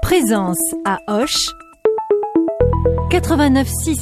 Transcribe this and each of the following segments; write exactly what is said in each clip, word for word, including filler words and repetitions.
Présence à Auch, quatre-vingt-neuf six.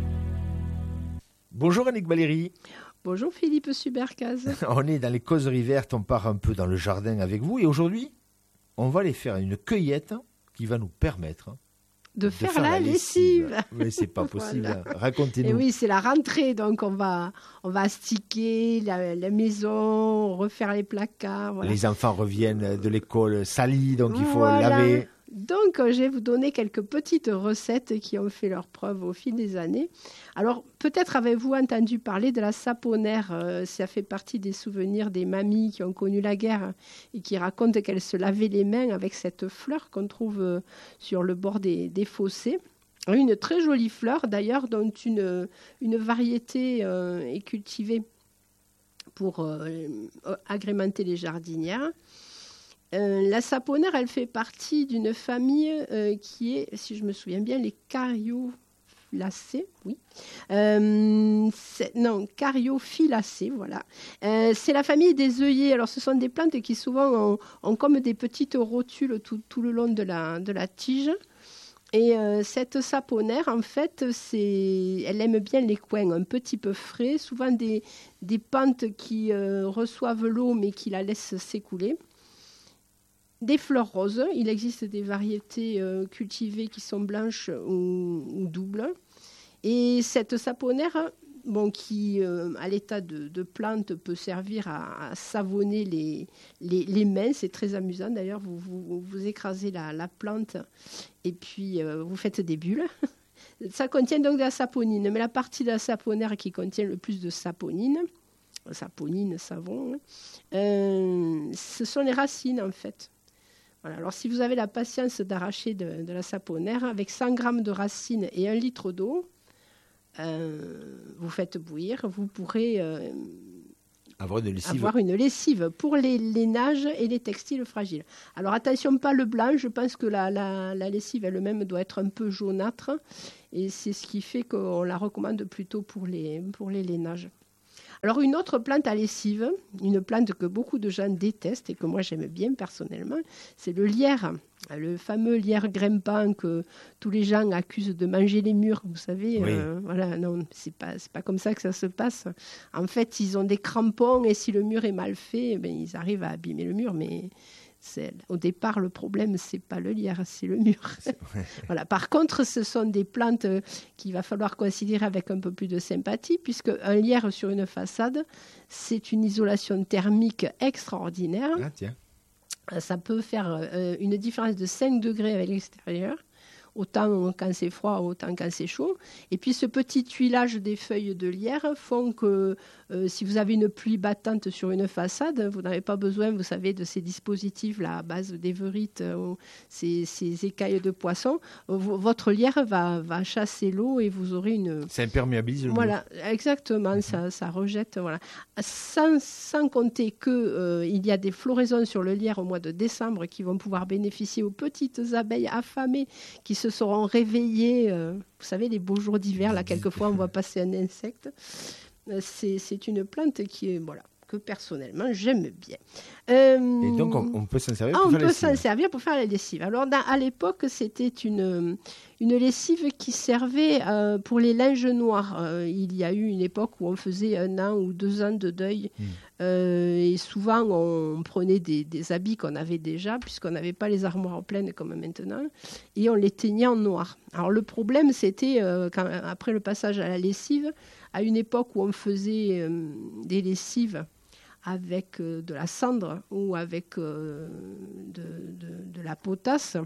Bonjour Annick Valérie. Bonjour Philippe Subercaz. On est dans les causeries vertes, on part un peu dans le jardin avec vous et aujourd'hui, on va aller faire une cueillette qui va nous permettre de, de faire, faire la, la lessive. lessive. Mais c'est pas possible, Voilà. Racontez-nous. Et oui, c'est la rentrée, donc on va, on va astiquer la, la maison, refaire les placards. Voilà. Les enfants reviennent de l'école salis, donc il faut Voilà. laver. Donc, je vais vous donner quelques petites recettes qui ont fait leur preuve au fil des années. Alors, peut-être avez-vous entendu parler de la saponaire. Euh, ça fait partie des souvenirs des mamies qui ont connu la guerre et qui racontent qu'elles se lavaient les mains avec cette fleur qu'on trouve euh, sur le bord des, des fossés. Une très jolie fleur, d'ailleurs, dont une, une variété euh, est cultivée pour euh, agrémenter les jardinières. Euh, la saponaire, elle fait partie d'une famille euh, qui est, si je me souviens bien, les Cariophyllacées. Oui. Euh, non, Cariophyllacées, voilà. Euh, c'est la famille des œillets. Alors, ce sont des plantes qui souvent ont, ont comme des petites rotules tout, tout le long de la, de la tige. Et euh, cette saponaire, en fait, c'est... elle aime bien les coins un petit peu frais, souvent des, des pentes qui euh, reçoivent l'eau mais qui la laissent s'écouler. Des fleurs roses, il existe des variétés euh, cultivées qui sont blanches ou, ou doubles. Et cette saponaire, bon, qui euh, à l'état de, de plante peut servir à, à savonner les, les, les mains, c'est très amusant d'ailleurs, vous, vous, vous écrasez la, la plante et puis euh, vous faites des bulles. Ça contient donc de la saponine, mais la partie de la saponaire qui contient le plus de saponine, saponine, savon, euh, ce sont les racines en fait. Voilà. Alors, si vous avez la patience d'arracher de, de la saponaire, avec cent grammes de racines et un litre d'eau, euh, vous faites bouillir, vous pourrez euh, avoir, une lessive. avoir une lessive pour les lainages et les textiles fragiles. Alors, attention, pas le blanc, je pense que la, la, la lessive elle-même doit être un peu jaunâtre, et c'est ce qui fait qu'on la recommande plutôt pour les, pour les lainages. Alors, une autre plante à lessive, une plante que beaucoup de gens détestent et que moi j'aime bien personnellement, c'est le lierre. Le fameux lierre grimpant que tous les gens accusent de manger les murs, vous savez. Oui. Euh, voilà, non, c'est pas, c'est pas comme ça que ça se passe. En fait, ils ont des crampons et si le mur est mal fait, ben, ils arrivent à abîmer le mur, mais... C'est, au départ, le problème, ce n'est pas le lierre, c'est le mur. Voilà. Par contre, ce sont des plantes qu'il va falloir considérer avec un peu plus de sympathie, puisque un lierre sur une façade, c'est une isolation thermique extraordinaire. Ah, tiens. Ça peut faire euh, une différence de cinq degrés avec l'extérieur, autant quand c'est froid, autant quand c'est chaud. Et puis, ce petit tuilage des feuilles de lierre font que euh, si vous avez une pluie battante sur une façade, vous n'avez pas besoin, vous savez, de ces dispositifs-là à base d'éverites euh, ou ces, ces écailles de poisson. Euh, votre lierre va, va chasser l'eau et vous aurez une... Ça imperméabilise le Voilà, mur. exactement, mm-hmm. ça, ça rejette. Voilà. Sans, sans compter qu'il euh, y a des floraisons sur le lierre au mois de décembre qui vont pouvoir bénéficier aux petites abeilles affamées qui se seront réveillées. Euh, vous savez, les beaux jours d'hiver, là, quelquefois, on voit passer un insecte. Euh, c'est, c'est une plante qui est... Voilà. que personnellement j'aime bien. Euh, Et donc on, on peut s'en servir ah, pour on faire peut la lessive. s'en servir pour faire la lessive. Alors dans, à l'époque c'était une, une lessive qui servait euh, pour les linges noirs. Euh, il y a eu une époque où on faisait un an ou deux ans de deuil mmh. euh, et souvent on prenait des, des habits qu'on avait déjà puisqu'on n'avait pas les armoires pleines comme maintenant et on les teignait en noir. Alors le problème c'était euh, quand, après le passage à la lessive, à une époque où on faisait euh, des lessives avec euh, de la cendre ou avec euh, de, de, de la potasse.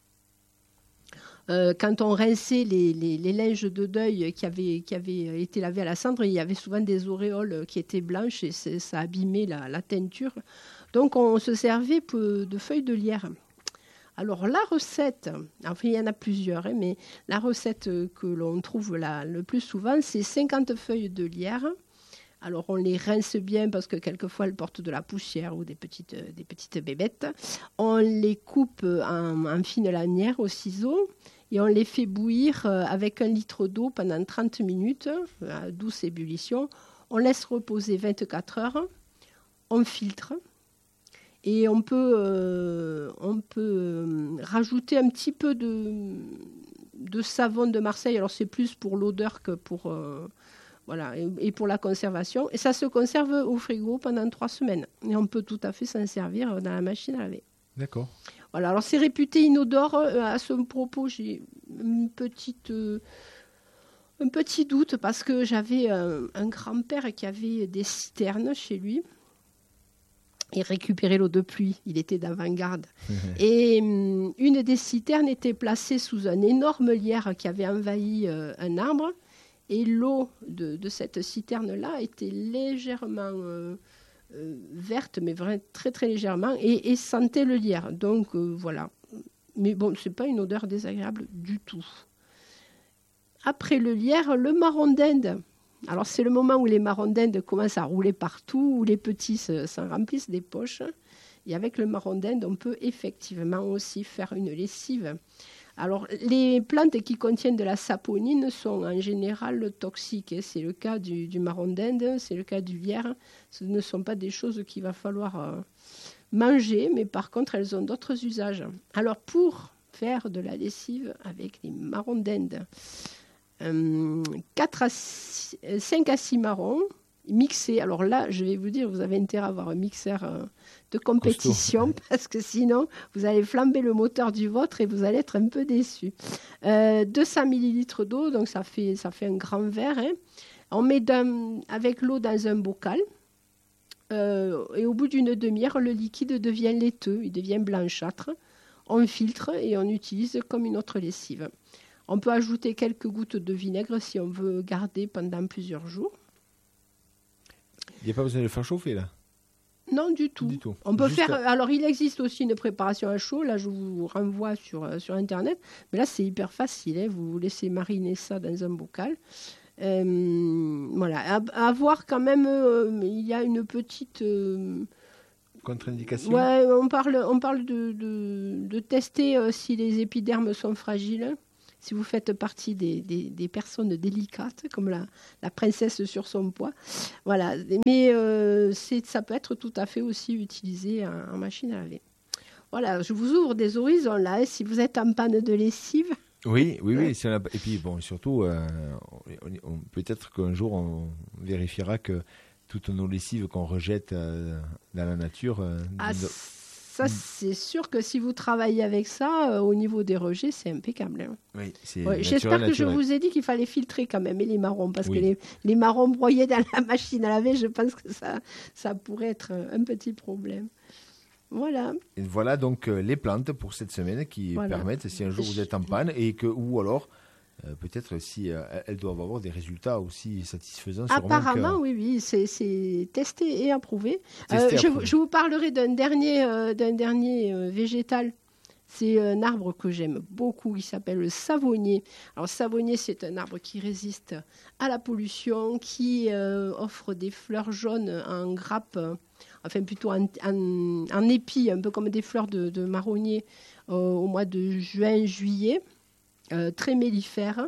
Euh, quand on rinçait les, les, les linges de deuil qui avaient, qui avaient été lavés à la cendre, il y avait souvent des auréoles qui étaient blanches et ça abîmait la, la teinture. Donc on se servait de feuilles de lierre. Alors la recette, enfin il y en a plusieurs, hein, mais la recette que l'on trouve là, le plus souvent, c'est cinquante feuilles de lierre. Alors, on les rince bien parce que quelquefois, elles portent de la poussière ou des petites, des petites bébêtes. On les coupe en, en fines lanières au ciseau et on les fait bouillir avec un litre d'eau pendant trente minutes à douce ébullition. On laisse reposer vingt-quatre heures. On filtre. Et on peut, euh, on peut rajouter un petit peu de, de savon de Marseille. Alors c'est plus pour l'odeur que pour, euh, voilà, et, et pour la conservation. Et ça se conserve au frigo pendant trois semaines. Et on peut tout à fait s'en servir dans la machine à laver. D'accord. Voilà, alors c'est réputé inodore. À ce propos, j'ai une petite, euh, un petit doute parce que j'avais un, un grand-père qui avait des citernes chez lui. Il récupérait l'eau de pluie, il était d'avant-garde. Et um, une des citernes était placée sous un énorme lierre qui avait envahi euh, un arbre. Et l'eau de, de cette citerne-là était légèrement... Euh, Euh, verte, mais vraiment très très légèrement, et, et sentait le lierre. Donc euh, voilà. Mais bon, c'est pas une odeur désagréable du tout. Après le lierre, le marron d'Inde. Alors c'est le moment où les marrons d'Inde commencent à rouler partout, où les petits se, s'en remplissent des poches. Et avec le marron d'Inde, on peut effectivement aussi faire une lessive. Alors, les plantes qui contiennent de la saponine sont en général toxiques. C'est le cas du, du marron d'Inde, c'est le cas du lierre. Ce ne sont pas des choses qu'il va falloir euh, manger, mais par contre, elles ont d'autres usages. Alors, pour faire de la lessive avec les marrons d'Inde, euh, quatre à six, cinq à six marrons mixés. Alors là, je vais vous dire, vous avez intérêt à avoir un mixeur euh, de compétition Costaud. Parce que sinon, vous allez flamber le moteur du vôtre et vous allez être un peu déçus. Euh, deux cents millilitres d'eau, donc ça fait, ça fait un grand verre. Hein. On met d'un, avec l'eau dans un bocal euh, et au bout d'une demi-heure, le liquide devient laiteux, il devient blanchâtre. On filtre et on utilise comme une autre lessive. On peut ajouter quelques gouttes de vinaigre si on veut garder pendant plusieurs jours. Il n'y a pas besoin de le faire chauffer, là? Non, du tout. Du tout. On peut Juste faire. à... Alors, il existe aussi une préparation à chaud. Là, je vous renvoie sur, euh, sur Internet. Mais là, c'est hyper facile. Hein. Vous laissez mariner ça dans un bocal. Euh, voilà. À, à voir quand même, euh, il y a une petite. Euh... Contre-indication. Ouais, on parle, on parle de, de, de tester euh, si les épidermes sont fragiles. Si vous faites partie des, des, des personnes délicates, comme la, la princesse sur son poids. Voilà. Mais euh, c'est, ça peut être tout à fait aussi utilisé en, en machine à laver. Voilà, je vous ouvre des horizons là. Hein, si vous êtes en panne de lessive. Oui, oui, oui. Si on a... Et puis, bon, surtout, euh, on, on, peut-être qu'un jour, on vérifiera que toutes nos lessives qu'on rejette euh, dans la nature... Euh, ah, nous... Ça, c'est sûr que si vous travaillez avec ça, euh, au niveau des rejets, c'est impeccable. Hein. Oui, c'est ouais, j'espère que naturel. Je vous ai dit qu'il fallait filtrer quand même et les marrons, parce oui. que les, les marrons broyés dans la machine à laver, je pense que ça, ça pourrait être un petit problème. Voilà. Et voilà donc euh, les plantes pour cette semaine qui voilà. permettent, si un jour vous êtes en panne, et que, ou alors... Euh, peut-être si euh, elles doivent avoir des résultats aussi satisfaisants. Apparemment, que... oui, oui, c'est, c'est testé et approuvé. Testé euh, je, approuvé. Je vous parlerai d'un dernier, euh, d'un dernier euh, végétal. C'est un arbre que j'aime beaucoup. Il s'appelle le savonnier. Alors, le savonnier, c'est un arbre qui résiste à la pollution, qui euh, offre des fleurs jaunes en grappe, euh, enfin plutôt en, en, en épi, un peu comme des fleurs de, de marronnier euh, au mois de juin, juillet. Euh, très mellifère,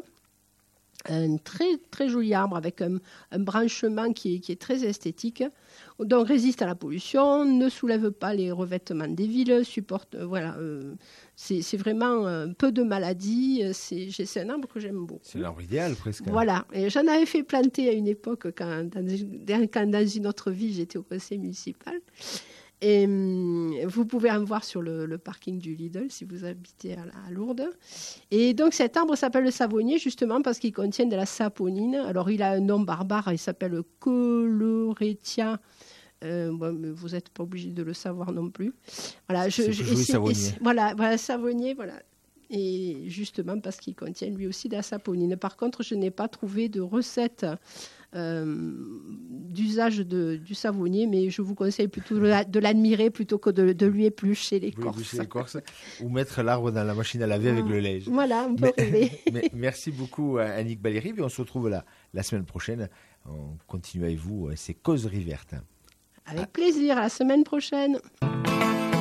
un très, très joli arbre avec un, un branchement qui est, qui est très esthétique, donc résiste à la pollution, ne soulève pas les revêtements des villes, supporte, euh, voilà, euh, c'est, c'est vraiment euh, peu de maladies, c'est, c'est un arbre que j'aime beaucoup. C'est l'arbre idéal presque. Voilà, et j'en avais fait planter à une époque quand dans, quand dans une autre vie j'étais au conseil municipal. Et hum, vous pouvez en voir sur le, le parking du Lidl si vous habitez à, à Lourdes. Et donc cet arbre s'appelle le savonnier justement parce qu'il contient de la saponine. Alors il a un nom barbare, il s'appelle Coloretia. Euh, bon, mais vous n'êtes pas obligé de le savoir non plus. Voilà, je, c'est je, et c'est, savonnier. Et c'est, voilà, voilà, savonnier, voilà. Et justement parce qu'il contient lui aussi de la saponine. Par contre, je n'ai pas trouvé de recette euh, d'usage de, du savonnier, mais je vous conseille plutôt de l'admirer plutôt que de, de lui éplucher l'écorce. l'écorce ou mettre l'arbre dans la machine à laver avec le lait. Voilà, on peut rêver. Merci beaucoup Annick Baléry, et on se retrouve la, la semaine prochaine. On continue avec vous ces causeries vertes. Avec plaisir, à la semaine prochaine.